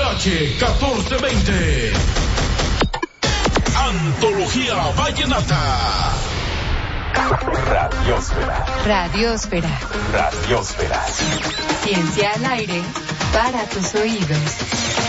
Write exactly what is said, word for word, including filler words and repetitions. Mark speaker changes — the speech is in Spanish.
Speaker 1: H catorce veinte. Antología Vallenata.
Speaker 2: Radiosfera.
Speaker 3: Radiosfera.
Speaker 2: Radiosfera.
Speaker 3: Ciencia al aire para tus oídos.